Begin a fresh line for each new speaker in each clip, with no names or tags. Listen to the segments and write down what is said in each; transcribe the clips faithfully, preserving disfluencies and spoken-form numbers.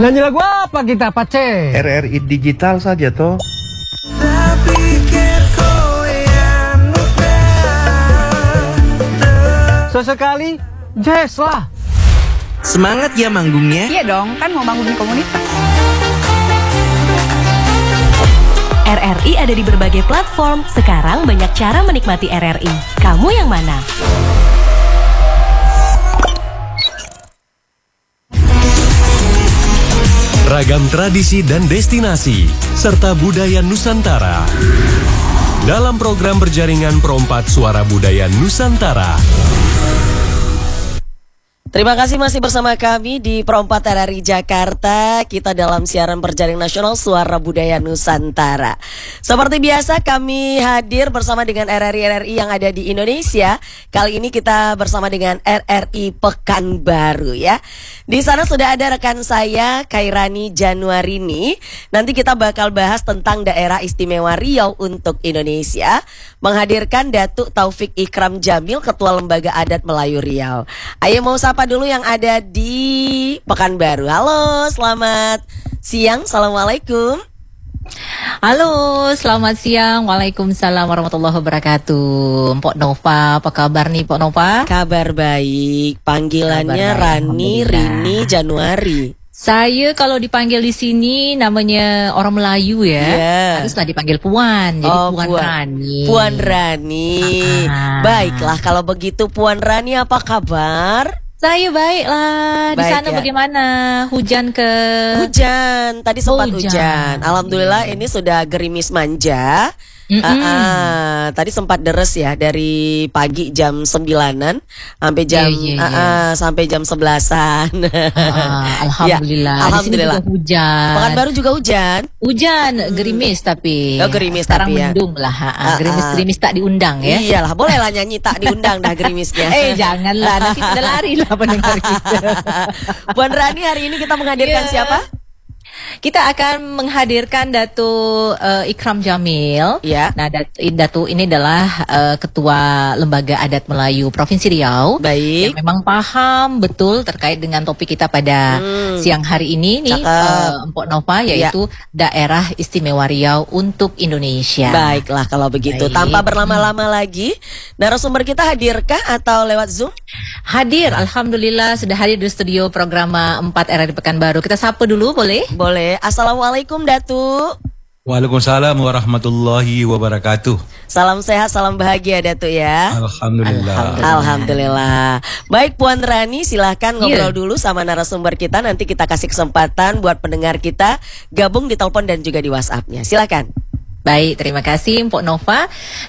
Nyanyi lagu apa kita, Pace?
R R I digital saja toh.
Sesekali jazz lah.
Semangat ya manggungnya.
Iya dong, kan mau bangun komunitas.
R R I ada di berbagai platform. Sekarang banyak cara menikmati R R I. Kamu yang mana?
Ragam tradisi dan destinasi, serta budaya Nusantara. Dalam program berjaringan Perompat Suara Budaya Nusantara.
Terima kasih masih bersama kami di Perompat R R I Jakarta. Kita dalam siaran berjaring nasional Suara Budaya Nusantara. Seperti biasa kami hadir bersama dengan R R I-R R I yang ada di Indonesia. Kali ini kita bersama dengan R R I Pekanbaru ya. Di sana sudah ada rekan saya Khairani Januarini. Nanti kita bakal bahas tentang Daerah Istimewa Riau untuk Indonesia. Menghadirkan Datuk Taufik Ikram Jamil, Ketua Lembaga Adat Melayu Riau. Ayo mau sapa dulu yang ada di Pekanbaru. Halo, selamat siang. Assalamualaikum.
Halo, selamat siang. Waalaikumsalam warahmatullahi wabarakatuh. Mpok Nova, apa kabar nih Mpok Nova?
Kabar baik. Panggilannya kabar baik, Rani, Rini, Januari.
Saya kalau dipanggil di sini namanya orang Melayu ya, yeah. Haruslah dipanggil Puan, jadi
oh,
Puan, Puan Rani.
Puan Rani. Ah. Baiklah, kalau begitu Puan Rani apa kabar?
Saya baiklah. Di sana ya. Bagaimana? Hujan ke?
Hujan. Tadi sempat hujan. hujan. Alhamdulillah ini sudah gerimis manja. Mm -mm. Uh, uh, tadi sempat deres ya dari pagi jam sembilanan sampai jam yeah, yeah, yeah. Uh, uh, sampai jam sebelasan.
Uh, alhamdulillah.
Ya, alhamdulillah.
Di sini juga hujan.
Pekanbaru juga hujan.
Hujan, gerimis tapi.
Oh, gerimis
sekarang
tapi ya.
mendung lah. Uh, Gerimis-gerimis tak diundang ya.
Iyalah, boleh lah nyanyi tak diundang dah gerimisnya.
Eh janganlah, nanti kita lari lah pendengar kita.
Puan Rani, hari ini kita menghadirkan yeah. siapa?
Kita akan menghadirkan Datuk uh, Ikram Jamil.
Ya.
Nah, Datuk, Datuk ini adalah uh, Ketua Lembaga Adat Melayu Provinsi Riau.
Baik.
Yang memang paham betul terkait dengan topik kita pada hmm. siang hari ini nih, uh, Mpok Nova, yaitu ya. Daerah Istimewa Riau untuk Indonesia.
Baiklah kalau begitu. Baik. Tanpa berlama-lama hmm. lagi, narasumber kita hadirkah atau lewat Zoom?
Hadir, alhamdulillah sudah hadir di studio program empat R R I Pekanbaru. Kita sapa dulu boleh?
Boleh. Assalamualaikum Datuk.
Waalaikumsalam warahmatullahi wabarakatuh.
Salam sehat, salam bahagia Datuk ya.
Alhamdulillah.
Alhamdulillah. Alhamdulillah. Baik Puan Rani, silahkan ngobrol yeah. dulu sama narasumber kita. Nanti kita kasih kesempatan buat pendengar kita gabung di telepon dan juga di WhatsApp-nya. Silahkan.
Baik, terima kasih Mpok Nova.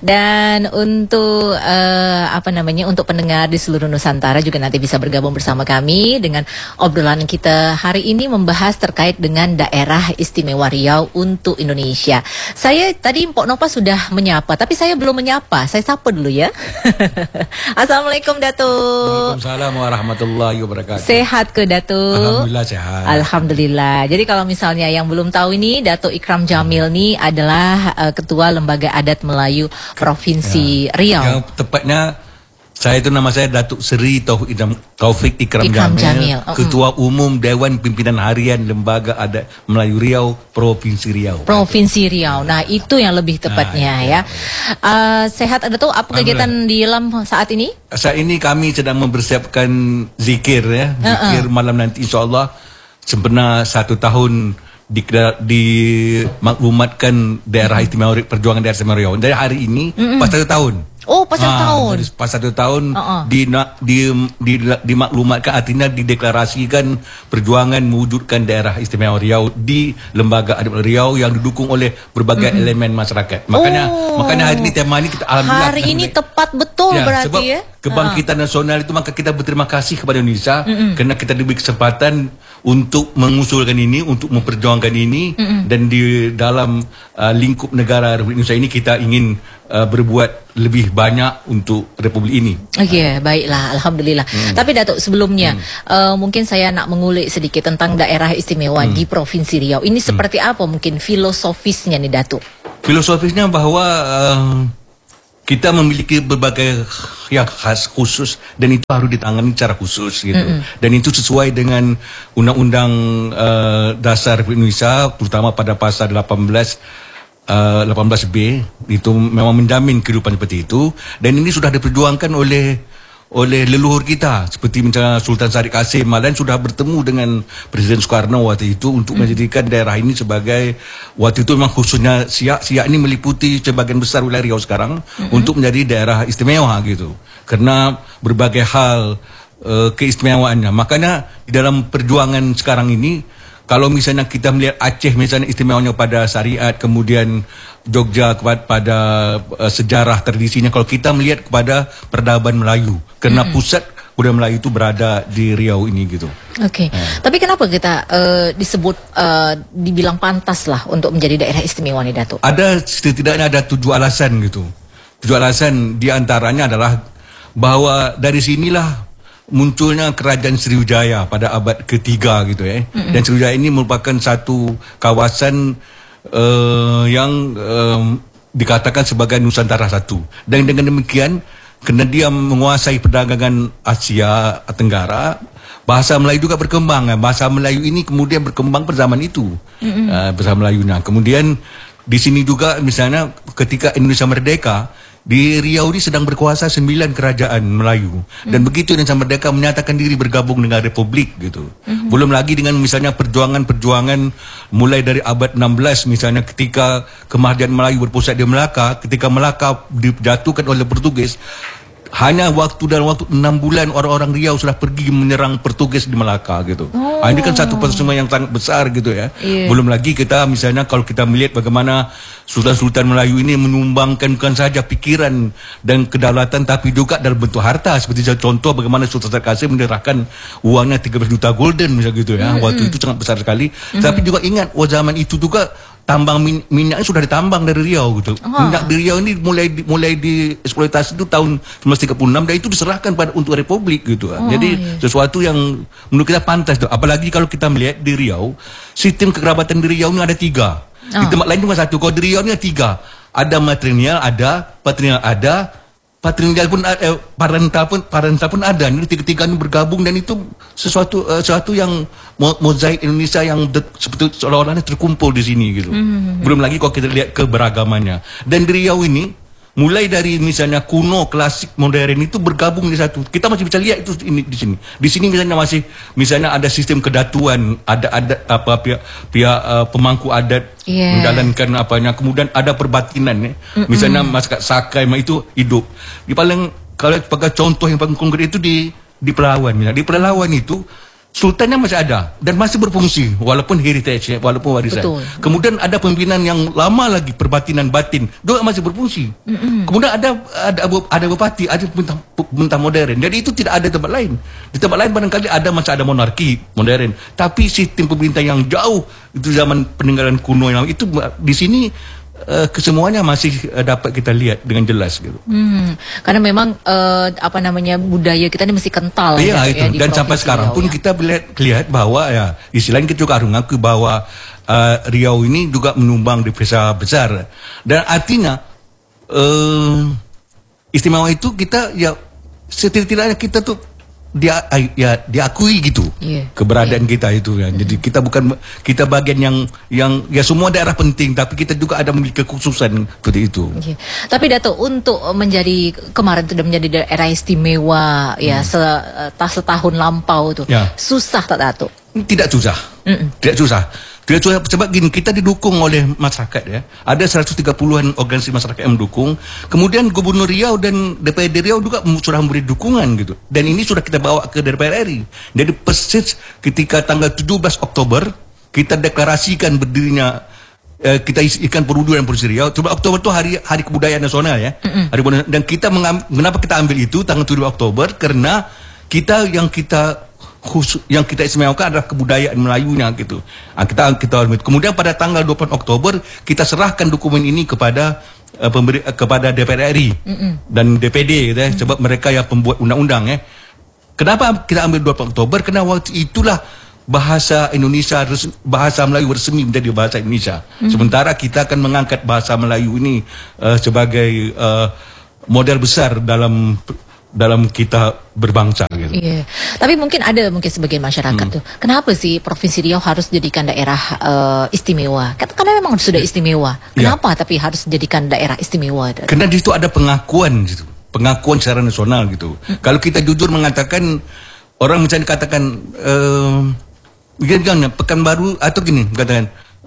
Dan untuk uh, apa namanya untuk pendengar di seluruh Nusantara juga nanti bisa bergabung bersama kami dengan obrolan kita hari ini membahas terkait dengan Daerah Istimewa Riau untuk Indonesia. Saya tadi Mpok Nova sudah menyapa, tapi saya belum menyapa. Saya sapa dulu ya. Assalamualaikum Datuk.
Waalaikumsalam warahmatullahi wabarakatuh.
Sehat ke Datuk?
Alhamdulillah sehat.
Alhamdulillah. Jadi kalau misalnya yang belum tahu ini, Datuk Ikram Jamil ini adalah Ketua Lembaga Adat Melayu Provinsi ya, Riau.
Yang tepatnya saya itu nama saya Datuk Seri Taufik Ikram,
Ikram
Jamil,
Jamil. Oh,
Ketua mm. Umum Dewan Pimpinan Harian Lembaga Adat Melayu Riau Provinsi Riau.
Provinsi Riau. Nah itu yang lebih tepatnya nah, ya. ya. Uh, sehat ada tuh apa kegiatan di dalam saat ini?
Saat ini kami sedang mempersiapkan zikir ya, zikir uh -uh. malam nanti insya Allah sempena satu tahun dimaklumatkan Daerah Istimewa Perjuangan Daerah Istimewa Riau. Dari hari ini mm -mm. pas satu tahun.
Oh, pas satu ah, tahun.
Pas satu tahun
uh -uh.
di, di, di, dimaklumatkan, artinya dideklarasikan perjuangan mewujudkan Daerah Istimewa Riau di Lembaga Adat Riau yang didukung oleh berbagai mm -hmm. elemen masyarakat. Makanya oh. makanya hari ini tema ini kita alhamdulillah.
Hari ini tepat betul
ya,
berarti
sebab
ya.
Kebangkitan uh -huh. nasional itu maka kita berterima kasih kepada Indonesia mm -hmm. kerana kita diberi kesempatan untuk mengusulkan ini, untuk memperjuangkan ini mm -hmm. dan di dalam uh, lingkup negara Republik Indonesia ini kita ingin uh, berbuat lebih banyak untuk Republik ini.
Oke, okay, baiklah, alhamdulillah. Hmm. Tapi Datuk sebelumnya hmm. uh, mungkin saya nak mengulik sedikit tentang Daerah Istimewa hmm. di Provinsi Riau. Ini hmm. seperti apa mungkin filosofisnya nih Datuk?
Filosofisnya bahwa uh, kita memiliki berbagai yang khas khusus dan itu harus ditangani secara khusus gitu. Mm-hmm. Dan itu sesuai dengan Undang-Undang uh, Dasar Indonesia, terutama pada pasal delapan belas uh, delapan belas B itu memang menjamin kehidupan seperti itu, dan ini sudah diperjuangkan oleh oleh leluhur kita seperti misalnya Sultan Syarif Kasim Malan sudah bertemu dengan Presiden Soekarno waktu itu untuk mm. menjadikan daerah ini sebagai, waktu itu memang khususnya Siak, Siak ini meliputi sebagian besar wilayah Riau sekarang mm-hmm. untuk menjadi daerah istimewa gitu, karena berbagai hal uh, keistimewaannya. Makanya di dalam perjuangan sekarang ini, kalau misalnya kita melihat Aceh misalnya istimewanya pada syariat, kemudian Jogja kepada pada uh, sejarah tradisinya, kalau kita melihat kepada peradaban Melayu, karena mm-hmm. pusat budaya Melayu itu berada di Riau ini gitu.
Oke, okay. hmm. Tapi kenapa kita uh, disebut uh, dibilang pantas lah untuk menjadi daerah istimewa nih Datuk?
Ada setidaknya ada tujuh alasan gitu. Tujuh alasan diantaranya adalah bahwa dari sinilah munculnya kerajaan Sriwijaya pada abad ketiga gitu ya. Mm-hmm. Dan Sriwijaya ini merupakan satu kawasan uh, yang uh, dikatakan sebagai Nusantara satu. Dan dengan demikian, kerana dia menguasai perdagangan Asia Tenggara, bahasa Melayu juga berkembang. Bahasa Melayu ini kemudian berkembang pada zaman itu. Mm-hmm. Uh, bahasa Melayu. Nah, kemudian di sini juga misalnya ketika Indonesia merdeka, di Riau ini sedang berkuasa sembilan kerajaan Melayu. Dan mm. begitu Indonesia merdeka menyatakan diri bergabung dengan Republik gitu. Mm-hmm. Belum lagi dengan misalnya perjuangan-perjuangan mulai dari abad enam belas misalnya ketika Kemahdian Melayu berpusat di Melaka, ketika Melaka dijatuhkan oleh Portugis, hanya waktu dalam waktu enam bulan orang-orang Riau sudah pergi menyerang Portugis di Melaka gitu. Oh. Ini kan satu peristiwa yang sangat besar gitu ya. Yeah. Belum lagi kita misalnya kalau kita melihat bagaimana Sultan-Sultan Melayu ini menyumbangkan bukan saja pikiran dan kedaulatan tapi juga dalam bentuk harta. Seperti contoh bagaimana Sultan Syarif Kasim menyerahkan uangnya tiga belas juta golden misalnya gitu ya. Mm-hmm. Waktu itu sangat besar sekali. Mm-hmm. Tapi juga ingat, oh zaman itu juga tambang min- minyaknya sudah ditambang dari Riau gitu. Oh. Minyak di Riau ini mulai di, mulai dieksploitasi itu tahun seribu sembilan ratus tiga puluh enam dan itu diserahkan pada untuk Republik gitu. Oh, Jadi iya. sesuatu yang menurut kita pantas tuh. Apalagi kalau kita melihat di Riau, sistem kekerabatan di Riau ini ada tiga. Oh. Di tempat lain cuma satu. Kalau di Riau ini ada tiga. Ada matrilineal, ada patrilineal, ada patrilineal pun ada, eh, parental pun parental pun ada. Ini tiga-tiga ini bergabung dan itu sesuatu uh, sesuatu yang mo- mozaik Indonesia yang de- seperti seolah-olah terkumpul di sini gitu. Mm-hmm. Belum lagi kalau kita lihat keberagamannya. Dan di Riau ini mulai dari misalnya kuno, klasik, modern itu bergabung di satu. Kita masih bisa lihat itu ini di sini. Di sini misalnya masih misalnya ada sistem kedatuan, ada ada apa pihak pihak uh, pemangku adat yeah. menjalankan apanya. Kemudian ada perbatinan ya. Mm-mm. Misalnya masyarakat Sakai itu hidup. Di paling kalau pakai contoh yang paling konkret itu di di Pelawan. Di Pelawan itu sultannya masih ada dan masih berfungsi walaupun heritage, walaupun warisan. Betul. Kemudian ada pimpinan yang lama lagi, perbatinan batin, juga masih berfungsi. Mm-mm. Kemudian ada ada ada bupati, ada pemerintah, pemerintah modern. Jadi itu tidak ada tempat lain. Di tempat lain barangkali ada masih ada monarki modern, tapi sistem pemerintah yang jauh itu zaman peninggalan kuno yang itu di sini Uh, kesemuanya masih uh, dapat kita lihat dengan jelas gitu. Hmm,
karena memang uh, apa namanya budaya kita ini mesti kental.
Iya gitu, itu. Ya, dan sampai sekarang Riau, pun ya. Kita lihat lihat bahwa ya istilahnya kita juga harus mengakui bahwa uh, Riau ini juga menyumbang devisa besar dan artinya uh, istimewa itu kita ya setidaknya kita tuh dia ya diakui gitu yeah. keberadaan yeah. kita itu ya. Jadi kita bukan kita bagian yang yang ya semua daerah penting tapi kita juga ada memiliki kekhususan seperti itu.
Yeah. Tapi Datuk untuk menjadi kemarin sudah menjadi daerah istimewa hmm. ya setahun lampau itu yeah. susah tak Datuk?
Tidak susah. Mm-mm. Tidak susah. Tidak susah sebab gini kita didukung oleh masyarakat ya. Ada seratus tiga puluhan organisasi masyarakat yang mendukung. Kemudian Gubernur Riau dan D P R D Riau juga sudah memberi dukungan gitu. Dan ini sudah kita bawa ke D P R R I. Jadi persis ketika tanggal tujuh belas Oktober kita deklarasikan berdirinya eh, kita isikan perunduran Provinsi Riau. Coba Oktober itu hari hari kebudayaan nasional ya. Mm-mm. Hari kebudayaan. Dan kita mengam, kenapa kita ambil itu tanggal tujuh Oktober karena kita yang kita khusus yang kita istimewakan adalah kebudayaan Melayunya gitu. Nah, kita kita kemudian pada tanggal dua puluh Oktober kita serahkan dokumen ini kepada uh, pemberi uh, kepada D P R R I mm-mm. dan D P D gitu ya, sebab mereka yang pembuat undang-undang ya. Kenapa kita ambil dua puluh Oktober? Karena waktu itulah bahasa Indonesia bahasa Melayu resmi menjadi bahasa Indonesia. Mm-hmm. Sementara kita akan mengangkat bahasa Melayu ini uh, sebagai uh, modal besar dalam dalam kita berbangsa gitu.
Iya. Tapi mungkin ada mungkin sebagian masyarakat
Hmm.
tuh, kenapa sih Provinsi Riau harus dijadikan daerah eh, istimewa? Kan karena memang sudah istimewa.
Ya.
Kenapa tapi harus dijadikan daerah istimewa?
Karena di situ ada pengakuan gitu. Pengakuan secara nasional gitu.
Hmm.
Kalau kita jujur mengatakan, orang misalnya katakan eh uh, Pekanbaru atau gini katakan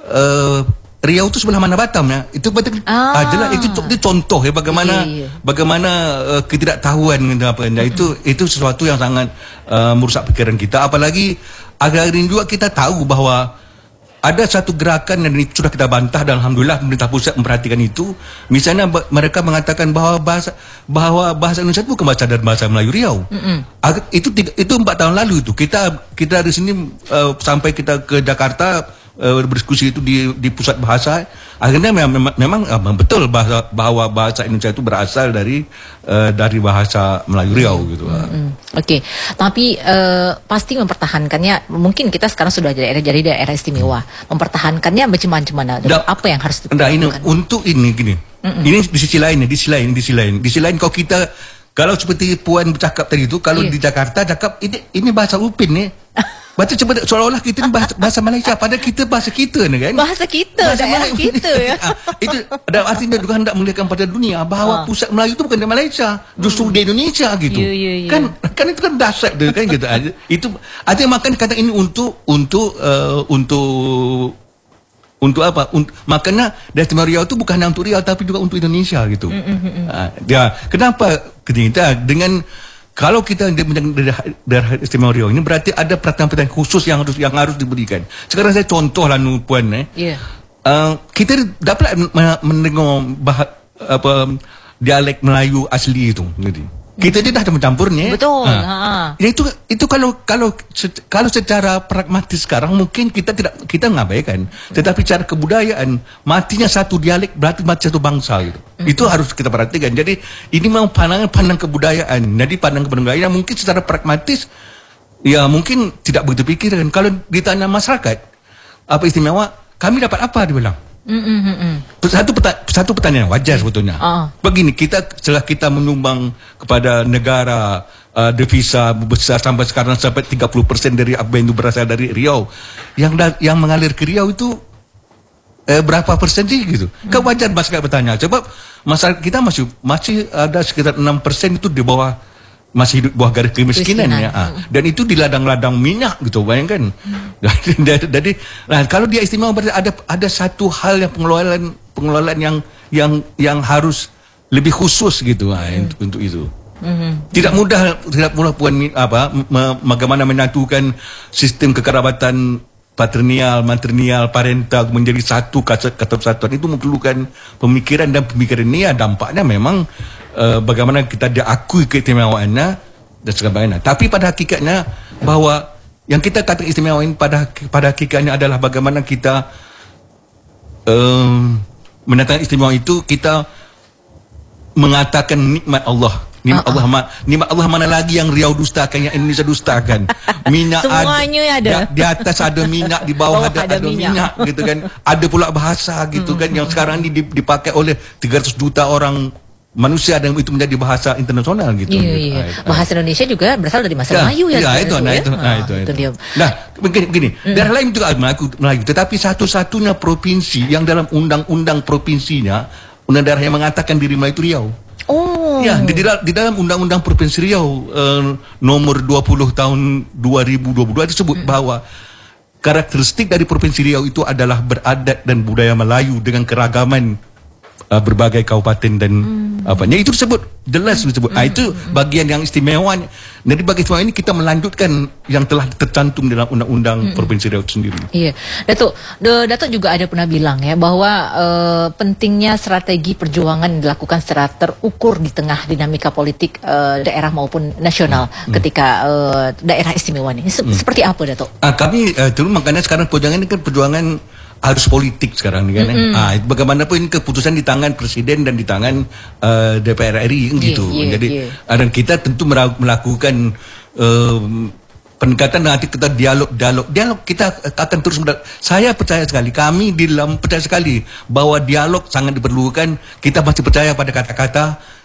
eh Riau itu sebelah mana Batam ya? Itu betul.
Ah.
Ah, jelas itu, itu contoh ya bagaimana
Iya, iya.
bagaimana uh, ketidaktahuan gitu apa nah, itu itu sesuatu yang sangat uh, merusak pikiran kita, apalagi akhir-akhir ini juga kita tahu bahwa ada satu gerakan dan itu sudah kita bantah dan alhamdulillah pemerintah pusat memperhatikan itu. Misalnya ba- mereka mengatakan bahwa bahasa bahwa bahasa Indonesia itu bukan bahasa dan bahasa Melayu Riau. Ag- itu tiga, itu empat tahun lalu itu kita kita di sini uh, sampai kita ke Jakarta uh, berdiskusi itu di di pusat bahasa. Akhirnya memang, memang uh, betul bahasa bahwa bahasa Indonesia itu berasal dari uh, dari bahasa Melayu Riau gitu.
Hmm, Oke, tapi eh, pasti mempertahankannya. Mungkin kita sekarang sudah jadi daerah, jadi daerah istimewa. Mempertahankannya macam-macam mana?
Nggak,
Apa yang harus
Enggak, ini
dilakukan?
untuk ini gini. Ini di sisi lain, di sisi lain, di sisi lain. Di sisi lain kalau kita kalau seperti Puan bercakap tadi itu, kalau
Iya.
di Jakarta cakap ini ini bahasa Upin nih. Baca coba seolah-olah kita ni bahasa, bahasa Malaysia, padahal kita bahasa kita ni kan.
Bahasa kita, daerah
Melayu.
kita ya.
Ah, itu dalam arti dia juga hendak melihatkan pada dunia bahawa
Ah.
pusat Melayu itu bukan di Malaysia, justru di Indonesia gitu.
Ya, ya, ya.
Kan kan itu kan dahsyat tu kan gitu. Itu artinya makan kata ini untuk untuk uh, untuk untuk apa? Unt, makanya Istimewa Riau itu bukan hanya untuk Riau tapi juga untuk Indonesia gitu. Mm, uh, ya, kenapa kita dengan kalau kita menjadi daerah, daerah Istimewa Riau ini berarti ada perhatian-perhatian khusus yang harus yang harus diberikan. Sekarang saya contoh lah nu Puan eh.
Ya.
Uh, kita dapat men- mendengar bah, apa dialek Melayu asli itu gitu. Kita dia dah ada mencampurnya.
Betul.
Ha.
Ha.
Ya itu itu kalau kalau se- kalau secara pragmatis sekarang mungkin kita tidak kita mengabaikan, tetapi secara kebudayaan matinya satu dialek berarti mati satu bangsa gitu. Mm-hmm. Itu harus kita perhatikan. Jadi ini memang pandangan pandang kebudayaan. Jadi pandang kebudayaan mungkin secara pragmatis ya mungkin tidak begitu pikirkan. Kalau ditanya masyarakat apa istimewa, kami dapat apa dia bilang?
Mm-mm-mm.
Satu peta, satu pertanyaan wajar sebetulnya.
Ah.
Begini, kita setelah kita menyumbang kepada negara uh, devisa besar sampai sekarang sampai tiga puluh persen dari apa yang itu berasal dari Riau. Yang da, yang mengalir ke Riau itu eh, berapa persen sih gitu. Hmm. Kan wajar masyarakat bertanya. Sebab masyarakat kita masih masih ada sekitar enam persen itu di bawah masih hidup bawah garis kemiskinan
Kemiskinan.
ya. Ah. Dan itu di ladang-ladang minyak gitu, bayangkan. Jadi nah kalau dia istimewa berarti ada ada satu hal yang pengelolaan pengelolaan yang yang yang harus lebih khusus gitu ah, untuk, untuk itu.
Mhm.
Tidak mudah tidak mudah Puan apa me, bagaimana menyatukan sistem kekerabatan patrinial, matrinial, parental menjadi satu kata kata persatuan itu memerlukan pemikiran dan pemikiran ini ya dampaknya memang uh, bagaimana kita diakui keistimewaannya dan sebagainya. Tapi pada hakikatnya bahwa yang kita katakan istimewa ini pada pada hakikatnya adalah bagaimana kita um, menyatakan istimewa itu kita mengatakan nikmat Allah. Nikmat
Uh-uh.
Allah ma- nikmat Allah mana lagi yang Riau dustakan, yang Indonesia dustakan. Minyak
Semuanya ada.
Di, di atas ada minyak, di bawah
Bawah
ada,
ada
ada
minyak.
minyak. gitu kan. Ada pula bahasa gitu kan yang sekarang ini dipakai oleh tiga ratus juta orang manusia dan itu menjadi bahasa internasional gitu.
Iya, iya. Bahasa Indonesia juga berasal dari bahasa Melayu ya.
Ya, itu, nah,
ya?
itu, nah, itu,
Ah,
itu.
dia.
Nah, begini, begini. daerah lain juga ada Melayu, Melayu, tetapi satu-satunya provinsi yang dalam undang-undang provinsinya, undang daerah yang mengatakan diri Melayu itu Riau.
Oh.
Ya, di, di dal- di dalam undang-undang Provinsi Riau eh, nomor dua puluh tahun dua ribu dua puluh dua disebut bahwa karakteristik dari Provinsi Riau itu adalah beradat dan budaya Melayu dengan keragaman uh, berbagai kabupaten dan hmm. apa. Itu disebut jelas disebut. Hmm. Ah, itu bagian yang istimewa. Jadi bagi semua ini kita melanjutkan yang telah tercantum dalam undang-undang hmm. Provinsi Riau itu sendiri.
Iya, Datuk, De- Datuk juga ada pernah bilang ya bahwa eh, pentingnya strategi perjuangan dilakukan secara terukur di tengah dinamika politik eh, daerah maupun nasional hmm. ketika eh, daerah istimewa ini. Se- hmm. Seperti apa, Datuk?
Ah, kami uh, dulu makanya sekarang perjuangan ini kan perjuangan harus politik sekarang ni kan. Mm-hmm. Ah, bagaimanapun ini keputusan di tangan presiden dan di tangan uh, D P R R I gitu.
Yeah, yeah,
Jadi
yeah.
uh, dan kita tentu mera- melakukan um, pendekatan nanti kita dialog dialog dialog kita akan terus mendal- saya percaya sekali, kami di dalam percaya sekali bahwa dialog sangat diperlukan. Kita masih percaya pada kata-kata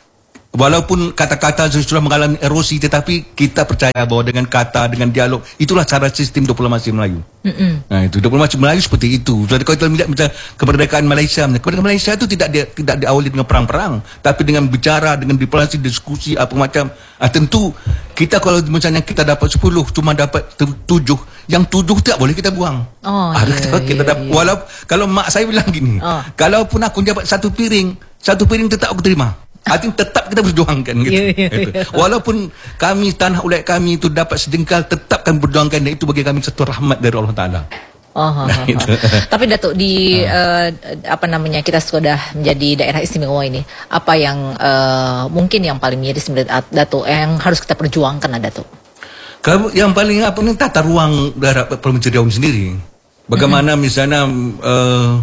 walaupun kata-kata sudah mengalami erosi, tetapi kita percaya bahwa dengan kata, dengan dialog, itulah cara sistem diplomasi Melayu. Mm-mm. Nah itu diplomasi Melayu seperti itu. Jadi kalau kita lihat misalnya kemerdekaan Malaysia, kemerdekaan Malaysia itu tidak di, tidak diawali dengan perang-perang, tapi dengan bicara, dengan diplomasi, diskusi apa macam. Ah, tentu kita kalau misalnya kita dapat sepuluh, cuma dapat tujuh, yang tujuh tidak boleh kita buang.
Oh,
ah,
iya,
kita,
iya,
kita dapat,
iya.
walau kalau mak saya bilang gini,
oh.
kalaupun aku dapat satu piring, satu piring tetap aku terima. Artinya tetap kita berjuangkan gitu.
Yeah, yeah, yeah.
Walaupun kami tanah ulat kami itu dapat sedengkal, tetap kami berjuangkan, dan itu bagi kami satu rahmat dari Allah Taala.
Oh, nah, oh, oh. Tapi Datuk di uh, apa namanya kita sudah menjadi daerah istimewa ini, apa yang uh, mungkin yang paling miris menurut Datuk yang harus kita perjuangkan ada Datuk?
Kalau yang paling apa ni tata ruang daerah Provinsi Riau sendiri. Bagaimana mm-hmm. misalnya uh,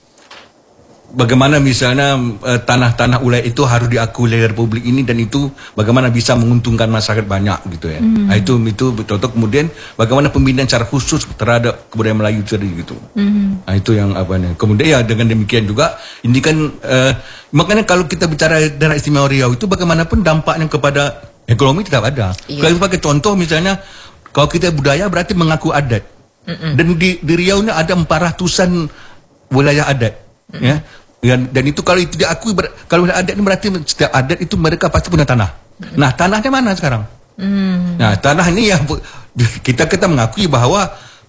bagaimana misalnya uh, tanah-tanah ulat itu harus diakui oleh Republik ini, dan itu bagaimana bisa menguntungkan masyarakat banyak gitu ya. Mm. Nah, itu itu contoh. Kemudian bagaimana pembinaan secara khusus terhadap kebudayaan Melayu tadi gitu. Mm. Nah, itu yang apa nih. Kemudian ya dengan demikian juga ini kan uh, makanya kalau kita bicara daerah istimewa Riau itu bagaimanapun dampaknya kepada ekonomi tetap ada. Yeah. Kalau pakai contoh misalnya kalau kita budaya berarti mengaku adat. Mm-mm. Dan di, di Riau ini ada empat ratusan wilayah adat. Mm-mm. Ya. Dan itu kalau itu diakui, kalau adat ini berarti setiap adat itu mereka pasti punya tanah. Hmm. Nah tanahnya mana sekarang? Hmm. Nah tanah ini yang kita kita mengakui bahwa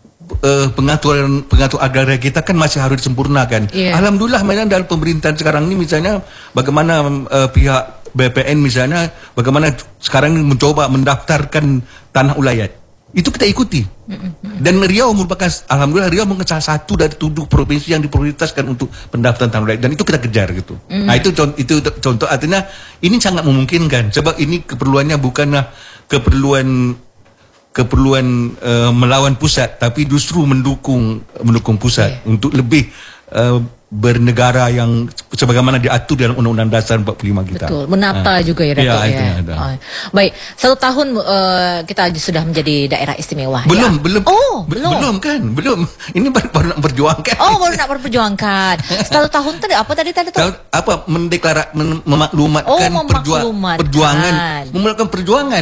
uh, pengaturan pengatur agraria kita kan masih harus disempurnakan. Yeah. Alhamdulillah memang dalam pemerintahan sekarang ini misalnya bagaimana uh, pihak B P N misalnya bagaimana sekarang ini mencoba mendaftarkan tanah ulayat. Itu kita ikuti. Dan Riau merupakan, alhamdulillah Riau merupakan salah satu dari tujuh provinsi yang diprioritaskan untuk pendaftaran tanah ulayat, dan itu kita kejar gitu. Mm. Nah itu contoh, itu contoh artinya ini sangat memungkinkan sebab ini keperluannya bukanlah keperluan keperluan uh, melawan pusat, tapi justru mendukung mendukung pusat yeah. untuk lebih uh, bernegara yang sebagaimana diatur dalam Undang-Undang Dasar empat puluh lima kita.
Betul, menata ha. juga ya Datuk ya.
ya. Ada.
Oh. Baik, satu tahun uh, kita sudah menjadi daerah istimewa.
Belum,
ya?
belum.
Oh, belum.
Belum kan, belum. Ini baru, baru nak berjuangkan.
Oh, baru nak berperjuangkan. Satu tahun tadi apa tadi tadi tuh?
Apa mendeklara mem memaklumatkan
oh,
perjuangan, perjuangan, memulakan perjuangan.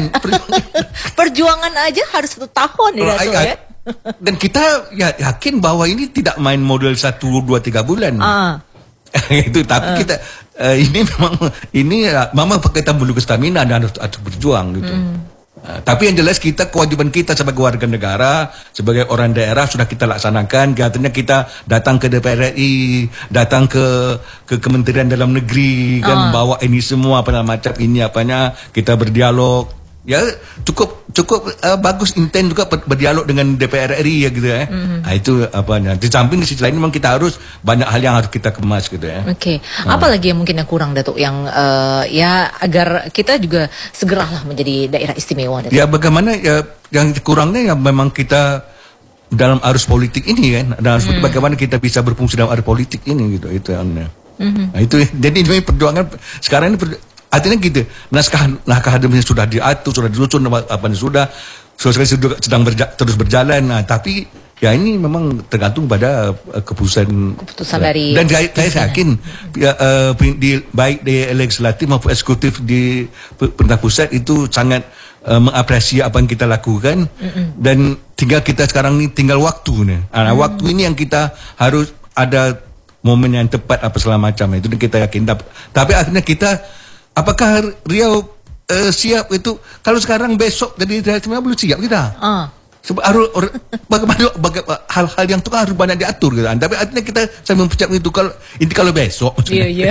Perjuangan aja harus satu tahun ya Datuk ya.
Dan kita ya, yakin bahwa ini tidak main model satu, dua, tiga bulan.
Ah.
Itu tapi uh. kita uh, ini memang ini uh, memang kita perlu stamina dan harus, harus berjuang gitu. Mm. Uh, tapi yang jelas kita kewajiban kita sebagai warga negara, sebagai orang daerah sudah kita laksanakan. Katanya kita datang ke D P R R I, datang ke ke Kementerian Dalam Negeri kan uh. bawa ini semua apa macam ini apanya, kita berdialog. Ya cukup cukup uh, bagus intent juga berdialog dengan D P R R I ya gitu ya. Mm-hmm. Nah, itu apanya. Di samping di sisi lain memang kita harus banyak hal yang harus kita kemas gitu ya.
Oke. Okay. Apa hmm. lagi yang mungkin yang kurang Datuk yang uh, ya agar kita juga segeralah menjadi daerah istimewa Datuk?
Ya bagaimana ya yang kurangnya ya memang kita dalam arus politik ini kan. Dalam mm. bagaimana kita bisa berfungsi dalam arus politik ini gitu itu yang. Mm-hmm. Nah, itu jadi ini perjuangan sekarang ini per, artinya gitu, naskah naskah akademiknya sudah diatur, sudah disusun, apa sudah, sudah sedang berja, terus berjalan. Nah, tapi ya ini memang tergantung pada uh, keputusan,
keputusan dari.
Dan saya, saya yakin ya, uh, di, baik di legislatif maupun eksekutif di pemerintah pusat itu sangat uh, mengapresiasi apa yang kita lakukan. Mm-mm. Dan tinggal kita sekarang ini tinggal waktu nih. Nah, mm. waktu ini yang kita harus ada momen yang tepat apa segala macam itu kita yakin. Tapi akhirnya kita apakah Riau uh, siap itu? Kalau sekarang besok jadi daerah istimewa belum siap kita. Uh. Sebab harus bagaimana bagaimana hal-hal yang itu kan harus banyak diatur gitu. Tapi artinya kita saya mempersiapkan itu kalau ini kalau besok.
Iya iya.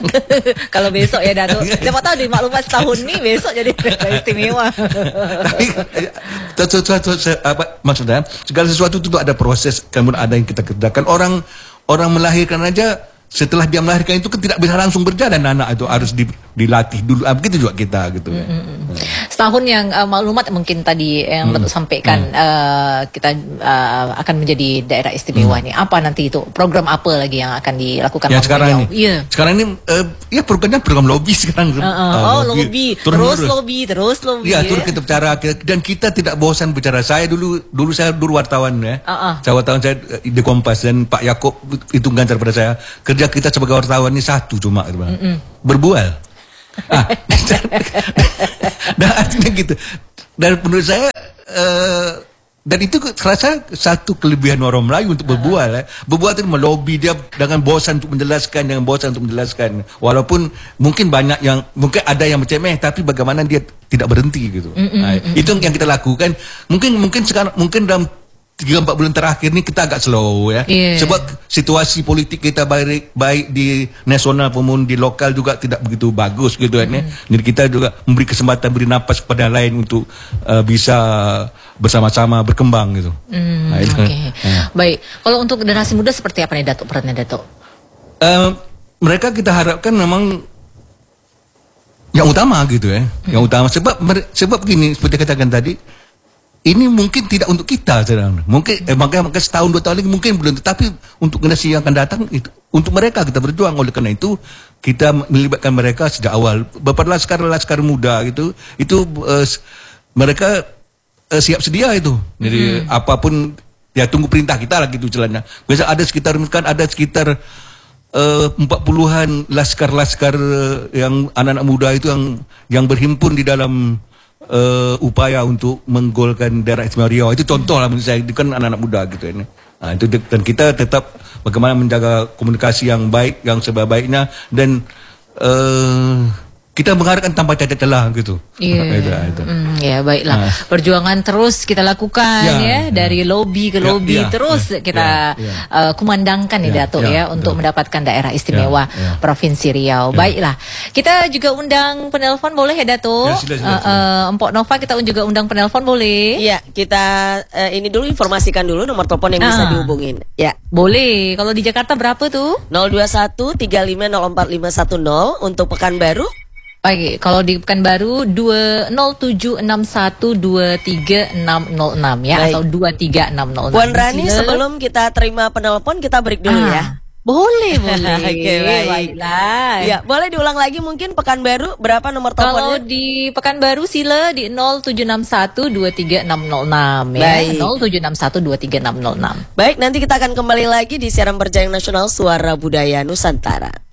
Kalau besok ya Datuk. Siapa tahu di maklumat setahun nih besok jadi daerah istimewa.
Tapi sesuatu apa maksudnya segala sesuatu itu ada proses, kemudian ada yang kita kerjakan. Orang orang melahirkan aja setelah dia melahirkan itu kan tidak bisa langsung berjalan, anak itu harus di, dilatih dulu. Begitu juga kita gitu. Mm, mm, mm.
Setahun yang uh, maklumat mungkin tadi yang mm, Datuk sampaikan mm. uh, kita uh, akan menjadi daerah istimewa mm. ini. Apa nanti itu program apa lagi yang akan dilakukan?
Ya sekarang ini,
yeah.
sekarang ini uh, ya programnya program lobby sekarang.
Uh, uh, uh, oh lobby, lobby. terus, terus lobby, terus lobby.
Ya, terus kita bicara dan kita tidak bosan bicara. Saya dulu dulu saya dulu wartawan ya. Uh, uh. Saya wartawan saya di Kompas dan Pak Yaakob itu ganjar pada saya. Kerja kita sebagai wartawan ini satu cuma mm -mm. berbual. ah, dan, dan artinya gitu. Dan menurut saya uh, dan itu terasa satu kelebihan orang Melayu untuk berbual. Uh-huh. Eh. Berbual itu melobi dia dengan bosan untuk menjelaskan, dengan bosan untuk menjelaskan. Walaupun mungkin banyak yang, mungkin ada yang macam eh, tapi bagaimana dia tidak berhenti gitu. Mm-mm, nah, mm-mm. Itu yang kita lakukan. Mungkin mungkin sekarang, mungkin dalam tiga empat bulan terakhir ni kita agak slow ya. Yeah. Sebab situasi politik kita baik baik di nasional maupun di lokal juga tidak begitu bagus gitu kan. Mm. Jadi kita juga memberi kesempatan, beri nafas kepada lain untuk uh, bisa bersama-sama berkembang gitu.
Mm,
nah, itu.
Okay.
Ya.
Baik. Kalau untuk generasi muda seperti apa nih Datuk, perannya Datuk?
Uh, mereka kita harapkan memang yang utama gitu ya. Mm. Yang utama sebab sebab begini seperti katakan tadi, ini mungkin tidak untuk kita sekarang. Mungkin eh, makanya, makanya setahun dua tahun lagi mungkin belum, tetapi untuk generasi yang akan datang itu untuk mereka kita berjuang. Oleh karena itu kita melibatkan mereka sejak awal. Beberapa laskar-laskar muda gitu, itu uh, mereka uh, siap sedia itu. Jadi hmm. apapun ya tunggu perintah kita lah gitu jalannya. Biasa ada sekitar kan ada sekitar empat puluhan laskar-laskar yang anak-anak muda itu yang yang berhimpun di dalam Uh, upaya untuk menggolkan daerah istimewa Riau. Itu contoh lah menurut saya, itu kan anak-anak muda gitu ya. Nah, itu, dan kita tetap bagaimana menjaga komunikasi yang baik, yang sebaik-baiknya, dan uh, kita mengharapkan tanpa cacat celah gitu.
Iya.
itu, itu.
Mm, ya baiklah.
Nah.
Perjuangan terus kita lakukan ya, ya.
ya.
Dari lobby ke lobby
ya, ya,
terus
ya,
kita
ya, ya.
Uh, kumandangkan ya, ya Datuk ya, ya untuk betul. Mendapatkan daerah istimewa ya, ya. Provinsi Riau. Ya. Baiklah. Kita juga undang penelpon boleh ya Datuk? Ya, sila, sila, sila. Uh, uh, Mpok Nova kita juga undang penelpon boleh?
Iya, kita uh, ini dulu informasikan dulu nomor telepon yang ah. bisa dihubungin. Ya.
Boleh. Kalau di Jakarta berapa tuh?
nol dua satu tiga lima nol empat lima satu nol untuk Pekanbaru.
Oke, kalau di Pekanbaru dua nol tujuh enam satu dua tiga enam nol enam ya. Baik. Atau dua tiga enam nol enam.
Puan Rani, sebelum kita terima penelpon kita break dulu ah. ya.
Boleh, boleh.
Oke, baik.
Baiklah.
Ya, boleh diulang lagi mungkin Pekanbaru berapa nomor teleponnya?
Kalau di Pekanbaru sila di nol tujuh enam satu dua tiga enam nol enam ya. Baik. nol tujuh enam satu dua tiga enam nol enam.
Baik, nanti kita akan kembali lagi di siaran berjaring nasional Suara Budaya Nusantara.